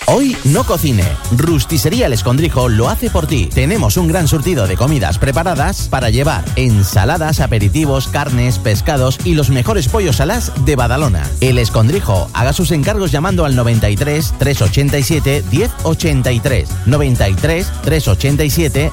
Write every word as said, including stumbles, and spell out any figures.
Hoy no cocine. Rusticería El Escondrijo lo hace por ti. Tenemos un gran surtido de comidas preparadas para llevar: ensaladas, aperitivos, carnes, pescados y los mejores pollos alás de Badalona. El Escondrijo. Haga sus encargos llamando al noventa y tres, trescientos ochenta y siete, diez ochenta y tres. noventa y tres, trescientos ochenta y siete,